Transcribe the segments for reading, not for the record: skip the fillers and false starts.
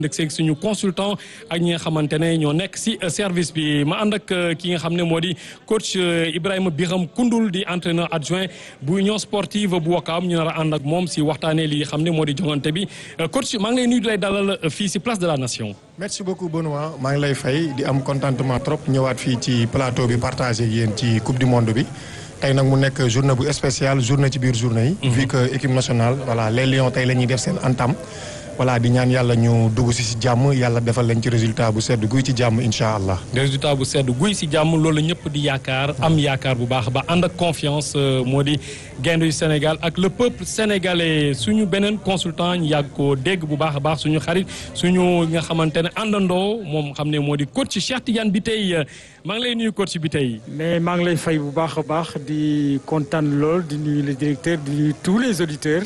ndek seeg suñu consultant ak ñi nga xamante ne ñoo nekk si service bi ma ànd ak ki nga xam ne moo di coach Ibrahima Biram Koundoul di entraîneur adjoint bu union sportive bu Wakaam ñu nar a ànd ak moom si waxtaanee li xam ne moo di jongante bi coach maa ngi lay nuyu di lay dalal fii si place de la nation. merci beaucoup Benoît maa ngi lay fay di am contentement trop ñëwaat fii ci plateau bi partagé ak yéen ci coupe du monde bi. tey nag mu nekk journée bu spéciale journée ci biir journée yi. vu que équipe nationale voilà les Lions tey la ñuy def seen entame. voilà di ñaan yàlla ñu dugg si jàmm yàlla defal leen ci résultat bu sedd guy ci jàmm incha allah. résultat bu sedd guy si jàmm loolu ñëpp di yaakaar am yaakaar bu baax ba ànd ak confiance moo di gaynde yu Sénégal ak le peuple sénégalais suñu beneen consultant ñu yàgg ko dégg bu baax a baax suñu xarit suñu nga xamante ne àndandoo moom xam ne moo di coach Cheikh Tidiane Bitèye maa ngi lay nuyu coach Bitèye. mais maa ngi lay fay bu baax a baax di kontaan lool di nuyu le directeur di nuyu tous les auditeurs.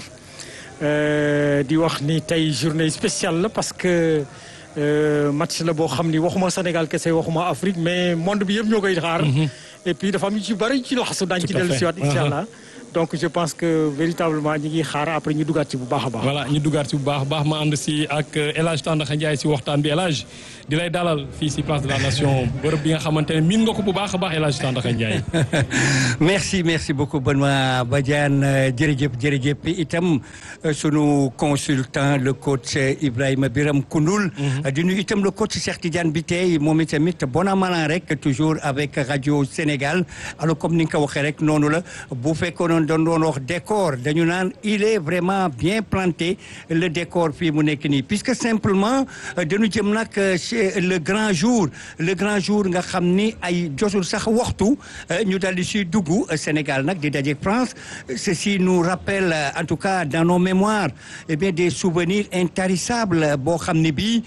di wax ni tey journée spéciale la parce que match la boo xam ni waxuma Sénégal kese waxuma Afrique mais monde bi yëpp ñoo koy xaar. et puis dafa am ñu ci bari ci laxasu daañu ci dellu si waat incha allah. donc je pense que véritablement ñi ngi xaar après ñu dugaat ci bu baax a baax. voilà ñu dugaat ci bu baax a baax ma ànd si ak El Hadj Tandakha Ndiaye si waxtaan bi El Hadj di lay dalal fii si place de la nation bërëb bi nga xamante ne miin nga ko bu baax a baax El Hadj Tandakha Ndiaye. merci beaucoup Benoît Badiane jërëjëf itam sunu consultant le coach Ibrahima Biram Koundoul. di nuyu itam le coach Cheikh Tidiane Bitèye moom itamit bon an mal an rek toujours avec Radio Sénégal alors comme ni nga ko waxee rek noonu la bu fekkoon doon wax décor dañu naan il est vraiment bien planté le décor fii mu nekk nii puisque simplement dañu jëm nag chez le grand jour nga xam ni ay jotul sax waxtu ñu daldi si dugg Sénégal nag di daje France ceci nous rappelle en tout cas dans nos mémoires eh bien des souvenirs intarissables boo xam ni bii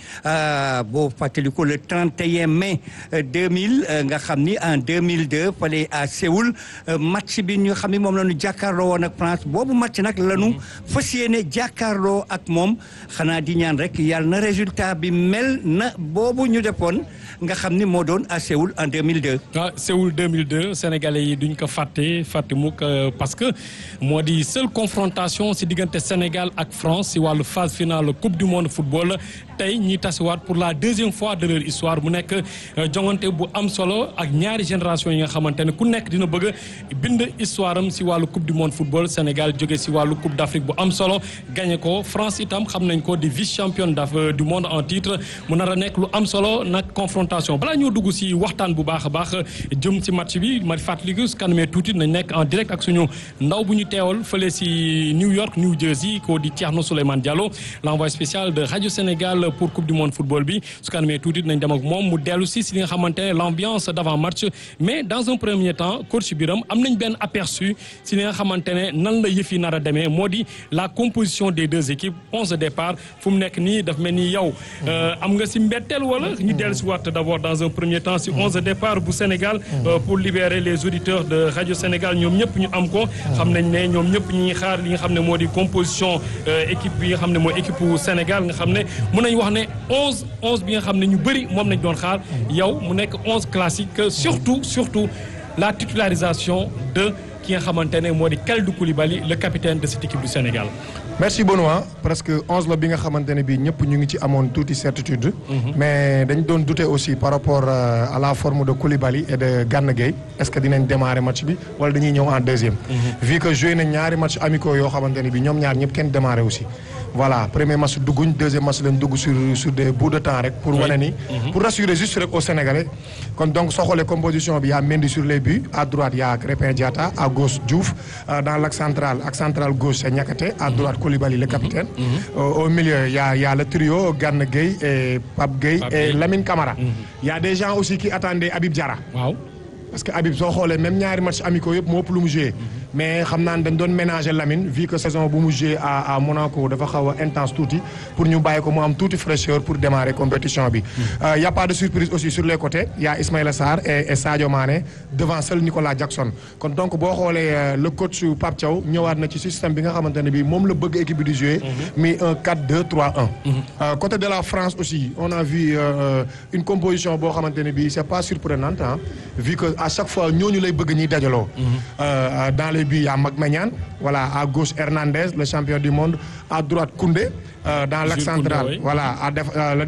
boo fàttaliku le 31 mai 2000 nga xam ni en 2002 fale à Séoul match bi ñu xam ni moom la ñu jàkkaarloo woon ak France boobu match nag lañu fas yéene jàkkaarloo ak moom xanaa di ñaan rek yàlla na résultat bi mel na boobu ñu defoon nga xam ni moo doon à Séoul en 2002. ah Séoul 2002 sénégalais yi duñ ko fàtte mukk parce que moo di seule confrontation si diggante Sénégal ak France si wàllu phase finale coupe du monde football tey ñiy tasiwaat pour la deuxième fois de leur histoire mu nekk jongante bu am solo ak ñaari génération yi nga xamante ne ku nekk dina bëgg a bind histoire am si wàllu coupe du monde football Sénégal jóge si wàllu coupe d'Afrique bu am solo gagné ko France itam xam nañ ko di vice championne du monde en titre mu nar a nekk lu am solo nag confrontation balaa ñoo dugg si waxtaan bu baax a baax jëm si match bi ma fàttaliku su kanamee tuuti nañ nekk en direct ak suñu ndaw bu ñu teewal fële si New York New Jersey ko di Thierno Souleymane Diallo l'envoyé spécial de Radio Sénégal pour coupe du monde football bi su kanamee tuuti nañ dem ak moom mu dellu si li nga xamante ne l'ambiance d'avant match mais dans un premier temps coach Biram am nañ benn aperçu si li nga xamante ne nan la yëf yi nar a demee moo di la composition des deux équipes 11 de départ fu mu nekk nii daf mel ni yow am nga si mbetteel wala ñu dellu si waat d'abord dans un premier temps si 11 de départ bu Sénégal pour libérer les auditeurs de Radio Sénégal ñoom ñëpp ñu am ko xam nañ ne ñoom ñëpp ñi xaar li nga xam ne moo di composition équipe bi nga xam ne mooy équipe bu Sénégal nga xam ne mën nañ wax ne 11 bi nga xam ne ñu bëri moom nañ doon xaar yow mu nekk 11 classique surtout la titularisation de ki nga xamante ne moo di Kalidou Koulibaly le capitaine de cette équipe du Sénégal. merci Benoît presque 11 la bi nga xamante ne bii ñëpp ñu ngi ci amoon tuuti certitude. mais dañ doon douter aussi par rapport à la forme de Koulibaly et de Gana Gueye est-ce que dinañ démarrer match bi wala dañuy ñëw en deuxième. vu que joué nañ ñaari match amicaux yoo xamante ne bii ñoom ñaar ñëpp kenn démarrer aussi. voilà premier match dugguñ deuxième match lañ dugg sur des bouts de temps rek. pour wane ni pour rassurer juste rek aux Sénégalais. kon donc soo xoolee composition bi y a Mendy sur les buts à droite y a Krépin Diatta à gauche Diouf dans l'axe central ak central gauche c'est Niakhaté à droite Koulibaly le capitaine. Au milieu y a le trio Gana Gueye et Pape Gueye et Lamine Camara. y a des gens aussi qui attendaient Habib Diarra. waaw parce que Habib soo xoolee même ñaari match amicaux yëpp moo ëpp lu mu joué. mais xam naa ne dañ doon ménager Lamine vu que saison bu mu joué à Monaco dafa xaw a intense tuuti pour ñu bàyyi ko mu am tuuti fraîcheur pour démarrer compétition bi. y a pas de surprise aussi sur les côtés y a Ismaïla Sarr et Sadio Mané devant seul Nicolas Jackson kon donc boo xoolee le coach Pape Thiaw ñëwaat na ci système bi nga xamante ne bii moom la bëgg équipe bi di jouer. mi un 4-2-3-1. côté de la France aussi on a vu une composition boo xamante ne bii c'est pas surprenante vu que à chaque fois ñooñu lay bëgg ñuy dajaloo. Dans les buts y a Magmanian, voilà à gauche Hernandez le champion du monde, à droite Koundé. Dans l'axe central, voilà,